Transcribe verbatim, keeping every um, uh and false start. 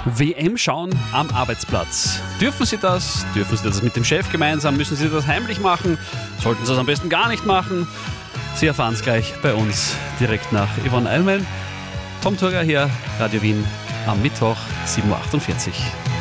W M schauen am Arbeitsplatz. Dürfen Sie das? Dürfen Sie das mit dem Chef gemeinsam? Müssen Sie das heimlich machen? Sollten Sie das am besten gar nicht machen? Sie erfahren es gleich bei uns direkt nach Yvonne Eilmann. Tom Turger hier, Radio Wien, am Mittwoch, sieben Uhr achtundvierzig.